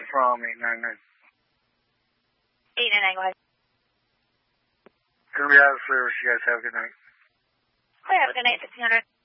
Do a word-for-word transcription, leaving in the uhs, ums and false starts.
from eight nine nine. eight nine nine, go ahead. Gonna be out of service. You guys have a good night. Oh, yeah, have a good night, fifteen hundred.